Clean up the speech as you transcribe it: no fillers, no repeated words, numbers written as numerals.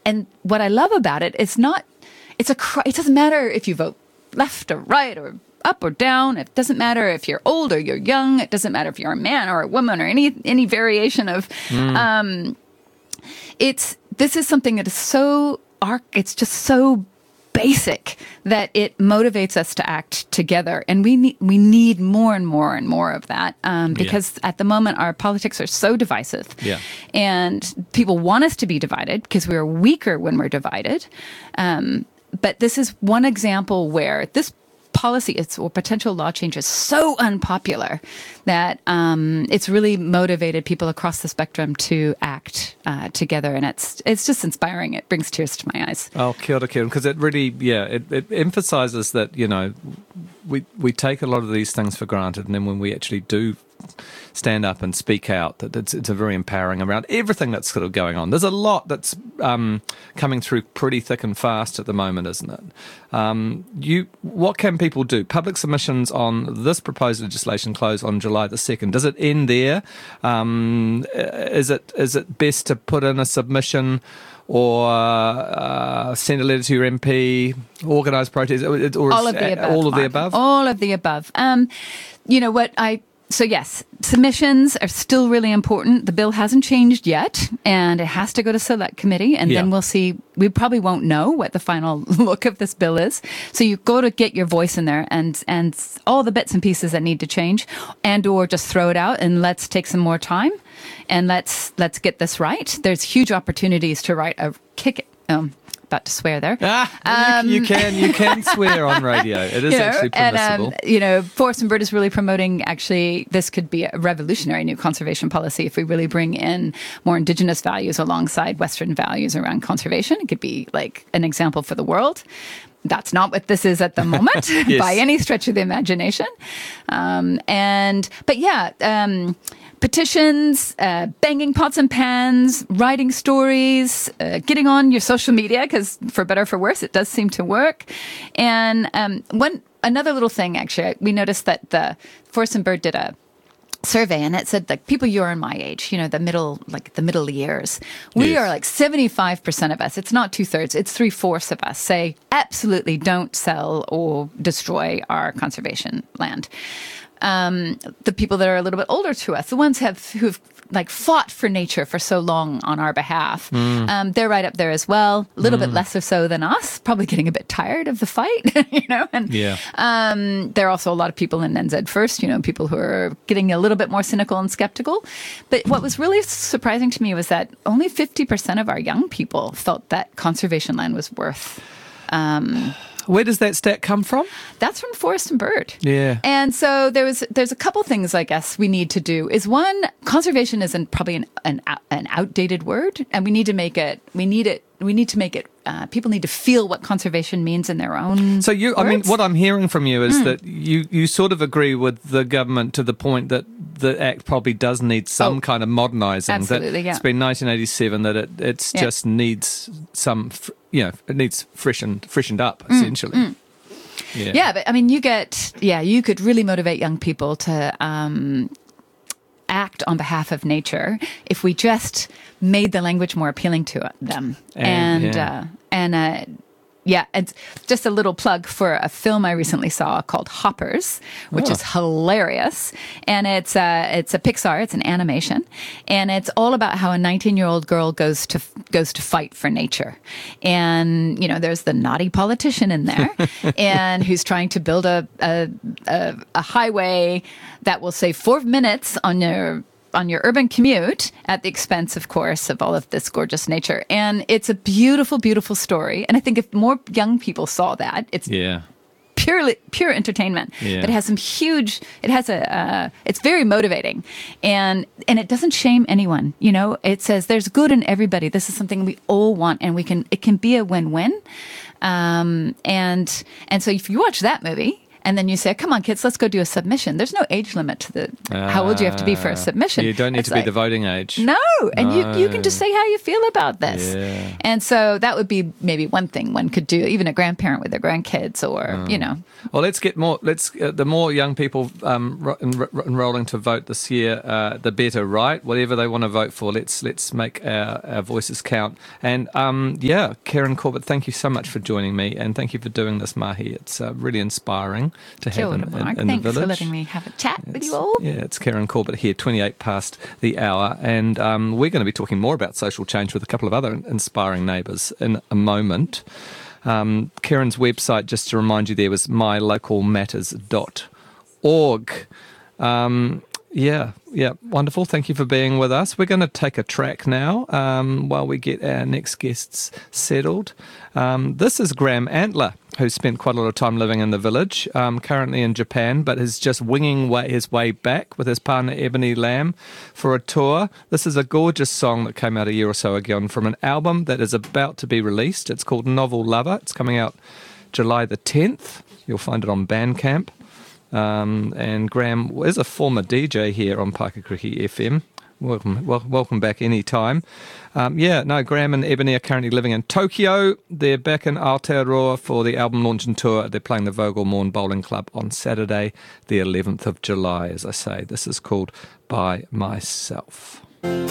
and what I love about it is not, it doesn't matter if you vote left or right or up or down. It doesn't matter if you're old or you're young. It doesn't matter if you're a man or a woman or any variation of, this is something that is so it's just so basic that it motivates us to act together, and we need more and more and more of that because at the moment our politics are so divisive, and people want us to be divided because we're weaker when we're divided. But this is one example where this policy or potential law change is so unpopular that it's really motivated people across the spectrum to act together, and it's just inspiring. It brings tears to my eyes. Oh, kia ora, because it really, it emphasises that, we take a lot of these things for granted, and then when we actually do stand up and speak out, that it's a very empowering around everything that's sort of going on. There's a lot that's coming through pretty thick and fast at the moment, isn't it? What can people do? Public submissions on this proposed legislation close on July the 2nd. Does it end there? Is it best to put in a submission or send a letter to your MP, organise protests? Or all of the above. All of the above? All of the above. So yes, submissions are still really important. The bill hasn't changed yet, and it has to go to select committee, and then we'll see. We probably won't know what the final look of this bill is. So you've got to get your voice in there and all the bits and pieces that need to change, and or just throw it out and let's take some more time and let's get this right. There's huge opportunities to write a about to swear there. You can swear on radio. It is actually permissible. And, Forest and Bird is really promoting, actually, this could be a revolutionary new conservation policy if we really bring in more Indigenous values alongside Western values around conservation. It could be like an example for the world. That's not what this is at the moment by any stretch of the imagination. Petitions, banging pots and pans, writing stories, getting on your social media, because for better or for worse, it does seem to work. And another little thing, actually, we noticed that the Forest and Bird did a survey, and it said, like, people your and my age, the middle years, we are like 75% of us. It's not 2/3, it's 3/4 of us say absolutely don't sell or destroy our conservation land. The people that are a little bit older to us, the ones who've like fought for nature for so long on our behalf, they're right up there as well. A little bit less so than us, probably getting a bit tired of the fight, And there are also a lot of people in NZ First, people who are getting a little bit more cynical and skeptical. But what was really surprising to me was that only 50% of our young people felt that conservation land was worth. Where does that stat come from? That's from Forest and Bird. Yeah. And so there's a couple things I guess we need to do. Is one, conservation is probably an outdated word, and we need to make it. People need to feel what conservation means in their own. So words. What I'm hearing from you is that you sort of agree with the government to the point that the Act probably does need some kind of modernising. Absolutely, It's been 1987, that it just needs some, it needs freshened up, essentially. Yeah, but you could really motivate young people to act on behalf of nature if we just made the language more appealing to them. It's just a little plug for a film I recently saw called Hoppers, which is hilarious. And it's a Pixar, it's an animation, and it's all about how a 19-year-old girl goes to fight for nature. And, there's the naughty politician in there and who's trying to build a highway that will save 4 minutes on your urban commute at the expense, of course, of all of this gorgeous nature. And it's a beautiful, beautiful story. And I think if more young people saw that, it's pure entertainment. But it has it's very motivating. And it doesn't shame anyone. It says there's good in everybody. This is something we all want, and it can be a win-win. And so if you watch that movie, and then you say, come on, kids, let's go do a submission. There's no age limit to how old you have to be for a submission. You don't need to be the voting age. No, and you can just say how you feel about this. Yeah. And so that would be maybe one thing one could do, even a grandparent with their grandkids, or, Well, let's get more. The more young people enrolling to vote this year, the better, right? Whatever they want to vote for, let's make our voices count. And Karen Corbett, thank you so much for joining me, and thank you for doing this, Mahi. It's really inspiring to have in the village. Thanks for letting me have a chat with you all. Yeah, it's Karen Corbett here, 28 past the hour, and we're going to be talking more about social change with a couple of other inspiring neighbours in a moment. Karen's website, just to remind you, there was mylocalmatters.org. Yeah, wonderful. Thank you for being with us. We're going to take a track now while we get our next guests settled. This is Graham Antler, who spent quite a lot of time living in the village, currently in Japan, but is just winging his way back with his partner Ebony Lamb for a tour. This is a gorgeous song that came out a year or so ago from an album that is about to be released. It's called Novel Lover. It's coming out July the 10th. You'll find it on Bandcamp. And Graham is a former DJ here on Paikakriki FM. Welcome back anytime. Graham and Ebony are currently living in Tokyo. They're back in Aotearoa for the album launch and tour. They're playing the Vogel Morn Bowling Club on Saturday, the 11th of July, as I say. This is called By Myself.